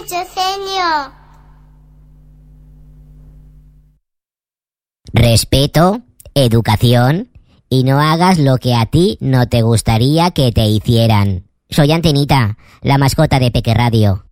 Ochocenio. Respeto, educación y no hagas lo que a ti no te gustaría que te hicieran. Soy Antenita, la mascota de Peque Radio.